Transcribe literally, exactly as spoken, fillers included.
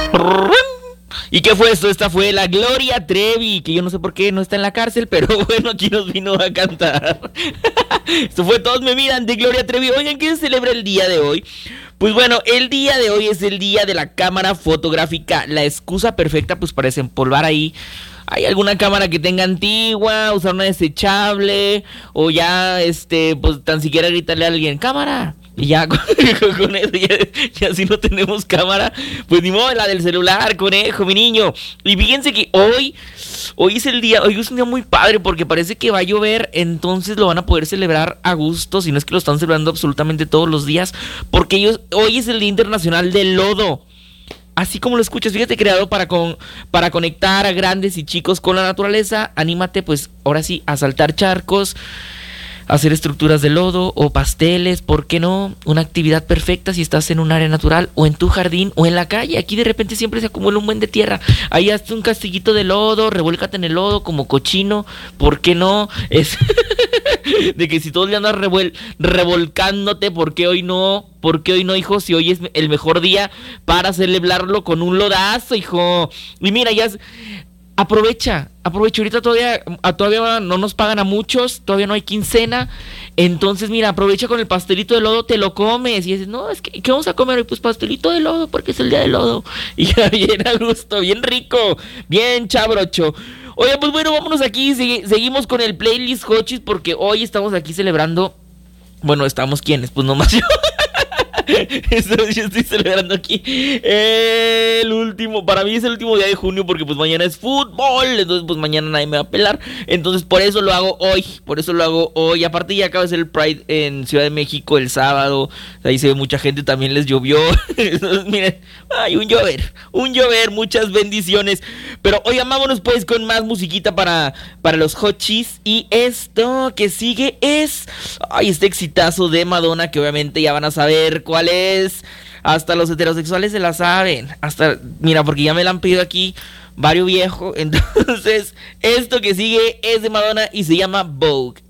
¿Y qué fue esto? Esta fue la Gloria Trevi, que yo no sé por qué no está en la cárcel, pero bueno, aquí nos vino a cantar. Esto fue Todos me miran de Gloria Trevi. Oigan, ¿qué se celebra el día de hoy? Pues bueno, el día de hoy es el día de la cámara fotográfica. La excusa perfecta pues para desempolvar ahí. ¿Hay alguna cámara que tenga antigua? Usar una desechable. O ya, este, pues tan siquiera gritarle a alguien, cámara. Y ya con, con eso, ya, ya si no tenemos cámara, pues ni modo, la del celular, conejo, mi niño. Y fíjense que hoy, hoy es el día, hoy es un día muy padre porque parece que va a llover, entonces lo van a poder celebrar a gusto, si no es que lo están celebrando absolutamente todos los días, porque ellos, hoy es el Día Internacional del Lodo. Así como lo escuchas, fíjate, creado para, con, para conectar a grandes y chicos con la naturaleza. Anímate pues ahora sí a saltar charcos, hacer estructuras de lodo o pasteles, ¿por qué no? Una actividad perfecta si estás en un área natural o en tu jardín o en la calle. Aquí de repente siempre se acumula un buen de tierra. Ahí hazte un castillito de lodo, revuélcate en el lodo como cochino, ¿por qué no? Es de que si todos le andas revuel revolcándote, ¿por qué hoy no? ¿Por qué hoy no, hijo? Si hoy es el mejor día para celebrarlo con un lodazo, hijo. Y mira, ya... Aprovecha, aprovecha, ahorita todavía, todavía no nos pagan a muchos, todavía no hay quincena, entonces mira, aprovecha con el pastelito de lodo, te lo comes, y dices, no, es que, ¿qué vamos a comer hoy? Pues pastelito de lodo, porque es el día del lodo, y ya bien a gusto, bien rico, bien chabrocho. Oye, pues bueno, vámonos aquí, segui- seguimos con el playlist Hochis, porque hoy estamos aquí celebrando, bueno, estamos quienes, pues nomás yo. Eso, yo estoy celebrando aquí el último, para mí es el último día de junio porque pues mañana es fútbol, entonces pues mañana nadie me va a pelar, entonces por eso lo hago hoy, por eso lo hago hoy, aparte ya acaba de ser el Pride en Ciudad de México el sábado, ahí se ve mucha gente, también les llovió, entonces miren, ay, un llover, un llover, muchas bendiciones, pero oigan, vámonos pues con más musiquita para, para los Hochis, y esto que sigue es, ay, este exitazo de Madonna que obviamente ya van a saber cuál es, hasta los heterosexuales se la saben, hasta, mira, porque ya me la han pedido aquí varios viejos, entonces, esto que sigue es de Madonna y se llama Vogue.